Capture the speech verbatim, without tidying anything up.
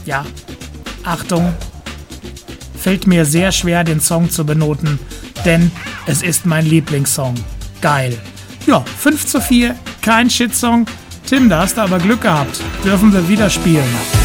ja, Achtung, fällt mir sehr schwer, den Song zu benoten, denn es ist mein Lieblingssong. Geil. Ja, fünf zu vier, kein Shitsong. Tim, da hast du aber Glück gehabt. Dürfen wir wieder spielen.